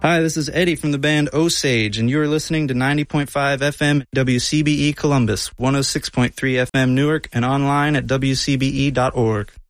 Hi, this is Eddie from the band Osage, and you are listening to 90.5 FM WCBE Columbus, 106.3 FM Newark, and online at WCBE.org.